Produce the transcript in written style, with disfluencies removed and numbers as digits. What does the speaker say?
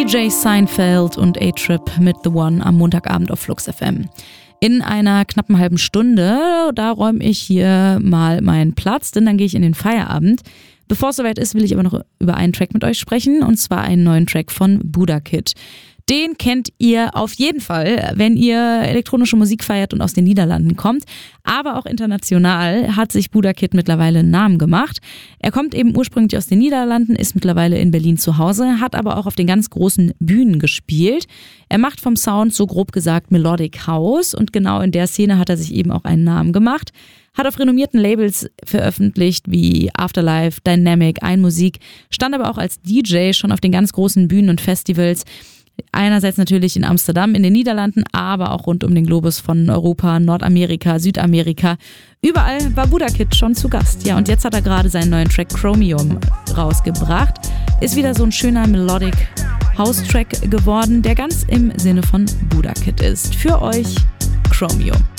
DJ Seinfeld und A-Trip mit The One am Montagabend auf Flux FM. In einer knappen halben Stunde, da räume ich hier mal meinen Platz, denn dann gehe ich in den Feierabend. Bevor es soweit ist, will ich aber noch über einen Track mit euch sprechen, und zwar einen neuen Track von Buddha Kid. Den kennt ihr auf jeden Fall, wenn ihr elektronische Musik feiert und aus den Niederlanden kommt. Aber auch international hat sich Buddha Kid mittlerweile einen Namen gemacht. Er kommt eben ursprünglich aus den Niederlanden, ist mittlerweile in Berlin zu Hause, hat aber auch auf den ganz großen Bühnen gespielt. Er macht vom Sound so grob gesagt Melodic House, und genau in der Szene hat er sich eben auch einen Namen gemacht. Hat auf renommierten Labels veröffentlicht wie Afterlife, Dynamic, iMusik, stand aber auch als DJ schon auf den ganz großen Bühnen und Festivals. Einerseits natürlich in Amsterdam, in den Niederlanden, aber auch rund um den Globus von Europa, Nordamerika, Südamerika. Überall war Buddha Kid schon zu Gast. Ja, und jetzt hat er gerade seinen neuen Track Chromium rausgebracht. Ist wieder so ein schöner Melodic House-Track geworden, der ganz im Sinne von Buddha Kid ist. Für euch Chromium.